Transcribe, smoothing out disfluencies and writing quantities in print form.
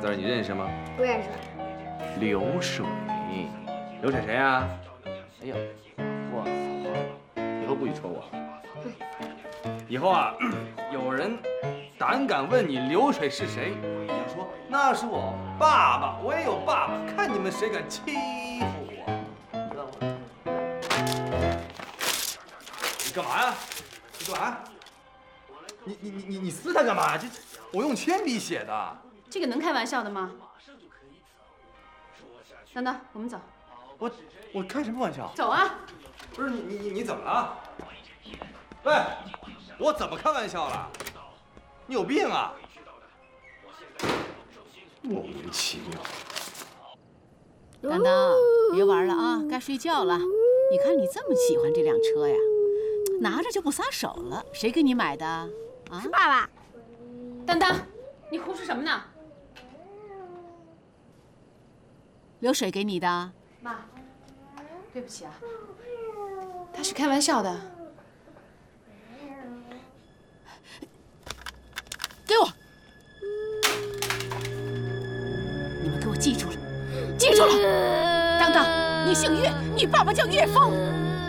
字你认识吗？ 不认识。 流水。流水谁呀？哎呀，我操！以后不许戳我。以后啊，有人胆敢问你流水是谁，你就说那是我爸爸，我也有爸爸，看你们谁敢欺负我，知道吗？你干嘛呀？你干嘛？你撕它干嘛？这我用铅笔写的。 这个能开玩笑的吗？等等，我们走。 我开什么玩笑？ 走啊！ 不是你怎么了？喂，我怎么开玩笑了？你有病啊！莫名其妙。 当当，别玩了啊，该睡觉了。你看你这么喜欢这辆车呀，拿着就不撒手了，谁给你买的啊？ 是爸爸。 当当，你胡说什么呢？ 流水给你的。 妈，对不起啊，他是开玩笑的。 给我！你们给我记住了，记住了！当当，你姓岳，你爸爸叫岳峰。